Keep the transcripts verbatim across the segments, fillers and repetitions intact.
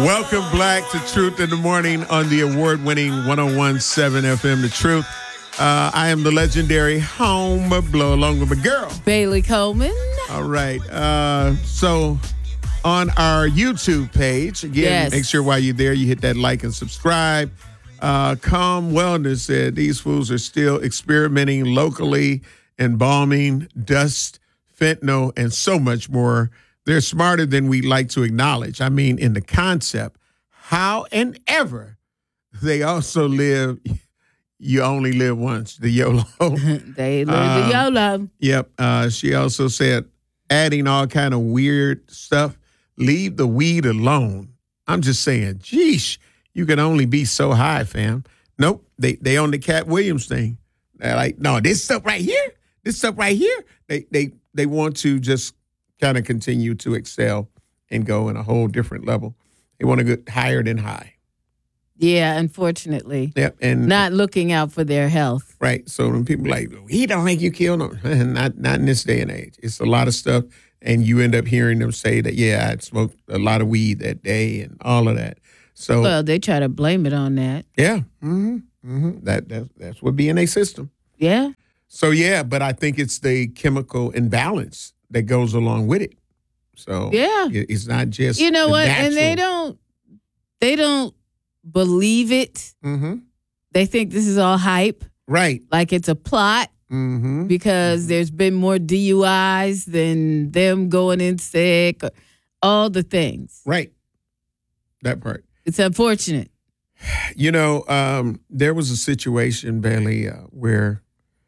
Welcome, Black, to Truth in the Morning on the award-winning one oh one point seven F M, The Truth. Uh, I am the legendary Home Blow, along with my girl, Bailey Coleman. All right. Uh, so on our YouTube page, again, yes. make sure while you're there, you hit that like and subscribe. Uh, Calm Wellness said these fools are still experimenting locally, embalming, dust, fentanyl, and so much more. They're smarter than we like to acknowledge. I mean, in the concept, how and ever they also live, you only live once, the YOLO. They live um, the YOLO. Yep. Uh, she also said, adding all kind of weird stuff, leave the weed alone. I'm just saying, geesh, you can only be so high, fam. Nope. They they on the Cat Williams thing. They're like, no, this stuff right here, this stuff right here. They they they want to just kind of continue to excel and go in a whole different level. They want to get higher than high. Yeah, unfortunately. Yep, and not looking out for their health. Right. So when people are like, he don't make you kill no, not not in this day and age. It's a lot of stuff, and you end up hearing them say that, yeah, I smoked a lot of weed that day and all of that. So well, they try to blame it on that. Yeah, mm-hmm, mm-hmm. That that that's what be in a system. Yeah. So yeah, but I think it's the chemical imbalance that goes along with it. So yeah, it's not just you know what, natural. and they don't they don't believe it. Mm-hmm. They think this is all hype, right? Like it's a plot mm-hmm. because mm-hmm. there's been more D U Is than them going in sick, all the things. Right. That part. It's unfortunate. You know, um, there was a situation, Bailey, uh, where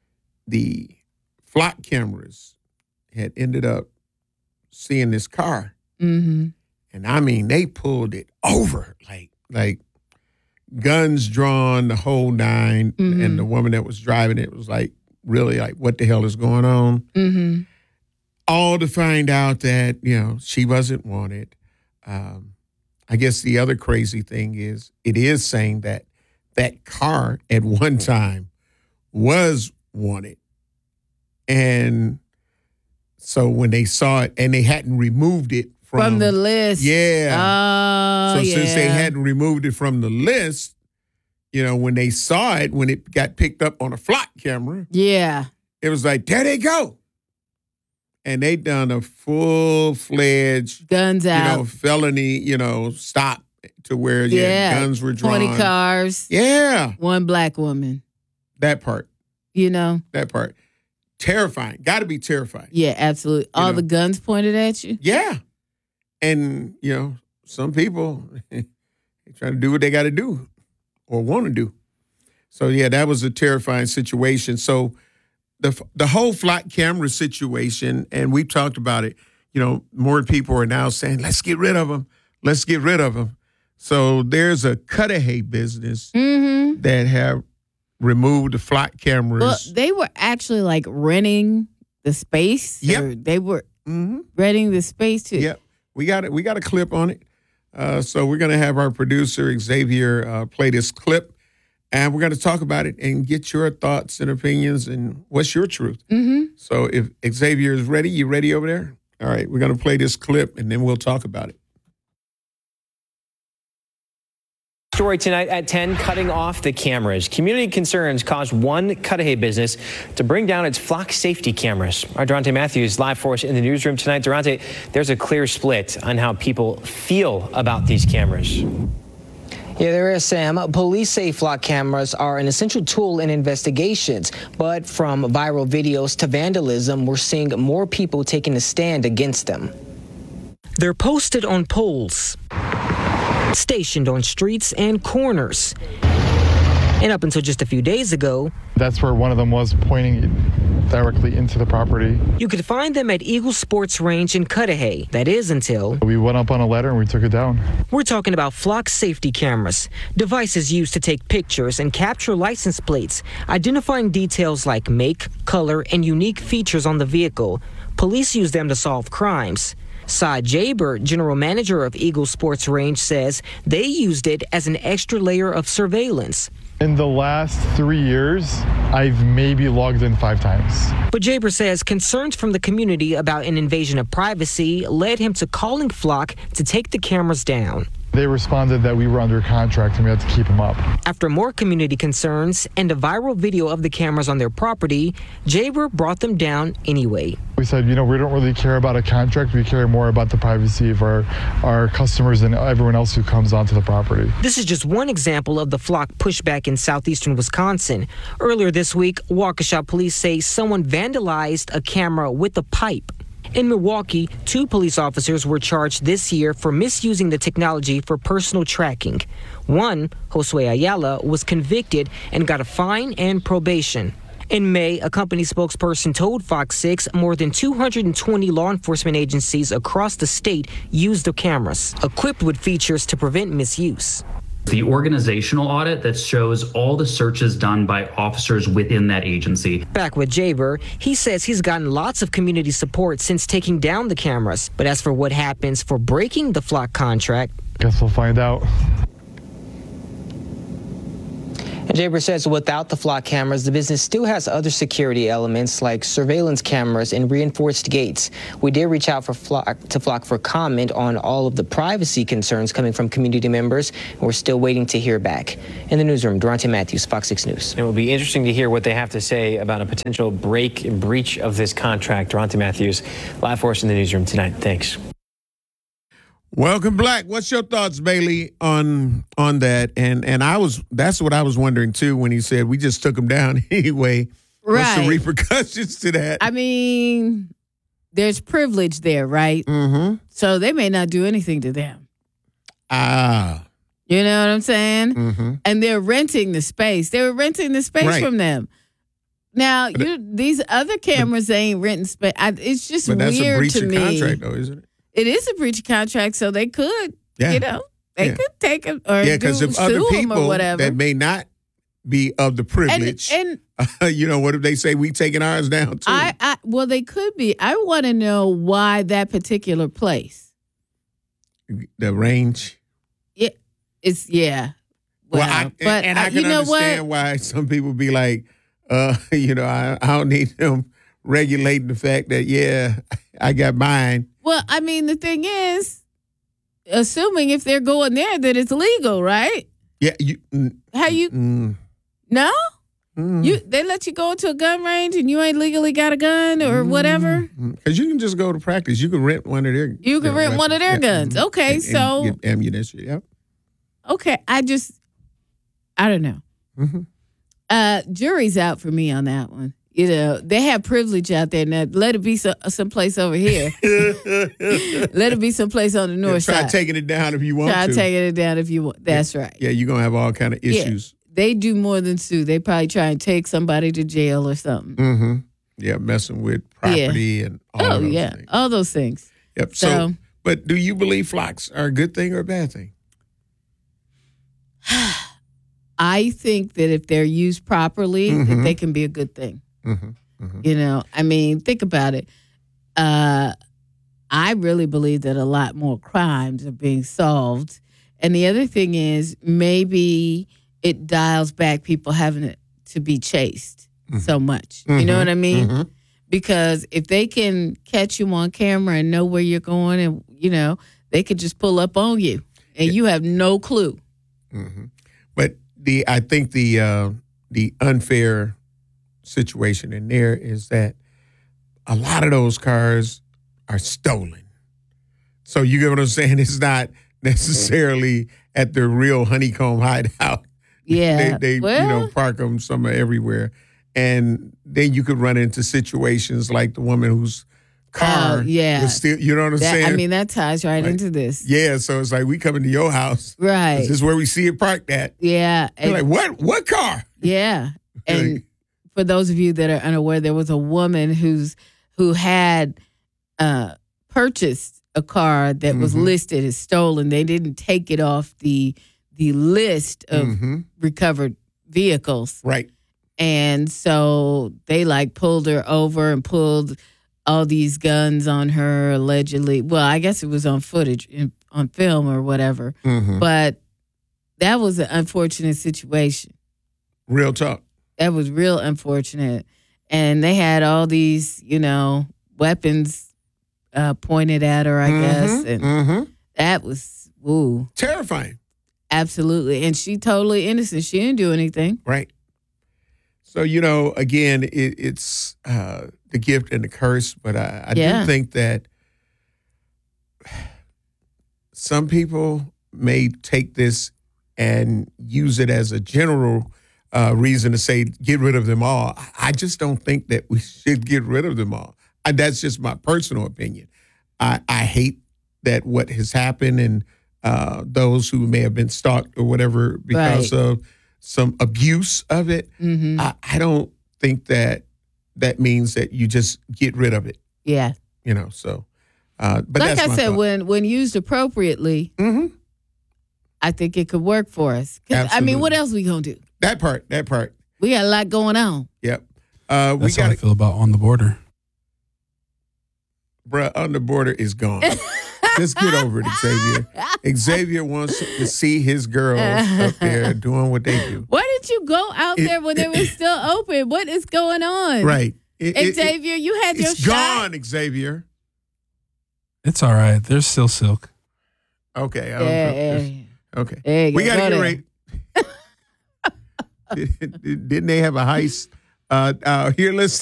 the flock cameras had ended up seeing this car. Mm-hmm. And I mean, they pulled it over, like, like guns drawn, the whole nine. Mm-hmm. And the woman that was driving it was like, really, like, what the hell is going on? Mm-hmm. All to find out that, you know, she wasn't wanted. Um, I guess the other crazy thing is it is saying that that car at one time was wanted. And so when they saw it, and they hadn't removed it from, from the list. Yeah. Oh, so yeah. since they hadn't removed it from the list, you know, when they saw it, when it got picked up on a flock camera, yeah, it was like, there they go. And they done a full-fledged guns out, you know, felony, you know, stop to where yeah, yeah guns were drawn. twenty cars. Yeah. One black woman. That part. You know? That part. Terrifying. Got to be terrifying. Yeah, absolutely. All you know? The guns pointed at you? Yeah. And, you know, some people they trying to do what they got to do or want to do. So, yeah, that was a terrifying situation. So, the the whole flock camera situation, and we've talked about it, you know, more people are now saying, let's get rid of them. Let's get rid of them. So there's a Cudahy business mm-hmm. that have removed the flock cameras. Well, they were actually like renting the space. Yep. They were mm-hmm. renting the space too. Yep. We got it. We got a clip on it. Uh, so we're going to have our producer, Xavier, uh, play this clip. And we're going to talk about it and get your thoughts and opinions and what's your truth. Mm-hmm. So if Xavier is ready, you ready over there? All right, we're going to play this clip and then we'll talk about it. Story tonight at ten, cutting off the cameras. Community concerns caused one Cudahy business to bring down its flock safety cameras. Our Durante Matthews live for us in the newsroom tonight. Durante, there's a clear split on how people feel about these cameras. Yeah, there is, Sam. Police say flock cameras are an essential tool in investigations, but from viral videos to vandalism, we're seeing more people taking a stand against them. They're posted on poles, stationed on streets and corners. And up until just a few days ago, that's where one of them was, pointing directly into the property. You could find them at Eagle Sports Range in Cudahy. That is until we went up on a ladder and we took it down. We're talking about flock safety cameras, devices used to take pictures and capture license plates, identifying details like make, color, and unique features on the vehicle. Police use them to solve crimes. Cy Jaber, general manager of Eagle Sports Range, says they used it as an extra layer of surveillance. In the last three years, I've maybe logged in five times. But Jaber says concerns from the community about an invasion of privacy led him to calling Flock to take the cameras down. They responded that we were under contract and we had to keep them up. After more community concerns and a viral video of the cameras on their property, Jaber brought them down anyway. We said, you know, we don't really care about a contract. We care more about the privacy of our, our customers and everyone else who comes onto the property. This is just one example of the flock pushback in southeastern Wisconsin. Earlier this week, Waukesha police say someone vandalized a camera with a pipe. In Milwaukee, two police officers were charged this year for misusing the technology for personal tracking. One, Josue Ayala, was convicted and got a fine and probation. In May, a company spokesperson told Fox six more than two hundred twenty law enforcement agencies across the state use the cameras, equipped with features to prevent misuse. The organizational audit that shows all the searches done by officers within that agency. Back with Jaber, he says he's gotten lots of community support since taking down the cameras. But as for what happens for breaking the flock contract, guess we'll find out. And Jaber says without the flock cameras, the business still has other security elements like surveillance cameras and reinforced gates. We did reach out for flock, to Flock for comment on all of the privacy concerns coming from community members, and we're still waiting to hear back. In the newsroom, Durante Matthews, Fox six News. It will be interesting to hear what they have to say about a potential break and breach of this contract. Durante Matthews, live for us in the newsroom tonight. Thanks. Welcome, Black. What's your thoughts, Bailey, on on that? And and I was that's what I was wondering too when he said we just took him down anyway. Right. What's the repercussions to that? I mean, there's privilege there, right? Mm-hmm. So they may not do anything to them. Ah. You know what I'm saying? Mm-hmm. And they're renting the space. They were renting the space Right. from them. Now, But you these other cameras ain't renting space. I, it's just But that's weird a breach to of me. contract, though, isn't it? It is a breach of contract, so they could, Yeah. you know, they Yeah. could take it or Yeah, do, because if sue other them or people whatever. that may not be of the and privilege, and you know, what if they say we taking ours down too? I, I, well, they could be. I want to know why that particular place. the range. Yeah, it's yeah. Well, Well, I, but and, and I, I- can you know understand what? why some people be like, uh, you know, I, I don't need them regulating the fact that yeah, I got mine. Well, I mean, the thing is, assuming if they're going there, that it's legal, right? Yeah, you. Mm, How you mm, no? mm, You they let you go to a gun range and you ain't legally got a gun or whatever. Because you can just go to practice. You can rent one of their. You can their rent one of their weapons. guns. Yeah. Okay, And- and so get ammunition. Yep. okay, I just I don't know. Mhm. Uh, jury's out for me on that one. You know, they have privilege out there. Now, let it be some someplace over here. Let it be someplace on the north Try side. taking it down if you want Try to. taking it down if you want. That's right. Yeah, you're gonna have all kind of Yeah. issues. They do more than sue. They probably try and take somebody to jail or something. Mm-hmm. Yeah, messing with property and all Oh of those yeah, things. all those things. Yep. So, So- but do you believe flocks are a good thing or a bad thing? I think that if they're used properly, that Mhm. they can be a good thing. Mm-hmm. Mm-hmm. You know, I mean, think about it. Uh, I really believe that a lot more crimes are being solved. And the other thing is maybe it dials back people having to, to be chased so much. You know Mhm. what I mean? Mhm. Because if they can catch you on camera and know where you're going and, you know, they could just pull up on you and you have no clue. Mm-hmm. But the I think the uh, the unfair situation in there is that a lot of those cars are stolen. So you get what I'm saying? It's not necessarily at the real honeycomb hideout. Yeah. they, they well, you know park them somewhere everywhere, and then you could run into situations like the woman whose car Oh, yeah. was still. You know what I'm that, saying? I mean, that ties right Like, into this. yeah. So it's like we coming to your house. Right. This is where we see it parked at. Yeah. You're And- like, what? What car? Yeah. And for those of you that are unaware, there was a woman who's who had uh, purchased a car that was Mhm. listed as stolen. They didn't take it off the the list of Mhm. recovered vehicles. Right. And so they like pulled her over and pulled all these guns on her allegedly. Well, I guess it was on footage, in, on film or whatever. Mm-hmm. But that was an unfortunate situation. Real talk. That was real unfortunate. And they had all these, you know, weapons uh, pointed at her, I guess. And Mm-hmm. That was, ooh. Terrifying. Absolutely. And she totally innocent. She didn't do anything. Right. So, you know, again, it, it's uh, the gift and the curse, but I, I Yeah. do think that some people may take this and use it as a general uh, reason to say, get rid of them all. I just don't think that we should get rid of them all. I, that's just my personal opinion. I, I hate that what has happened and uh, those who may have been stalked or whatever because Right. of some abuse of it. Mm-hmm. I, I don't think that that means that you just get rid of it, Yeah. you know, so. Uh, but Like that's I my said, thought. when when used appropriately, Mhm. I think it could work for us. 'Cause, I Absolutely. mean, what else we gonna do? That part, that part. We got a lot going on. Yep. Uh, we That's how got I feel about On the Border. bruh, On the Border is gone. Just get over it, Xavier. Xavier wants to see his girls up there doing what they do. Why didn't you go out It- there when they were still open? What is going on? Right. It- it- Xavier, you had your it's shot. gone, Xavier. It's all right. There's still silk. Okay. I don't Yeah, know. yeah, Just- yeah. Okay. There you We go. got to Go get there. ready. Did- Didn't they have a heist? Uh, uh, here, let's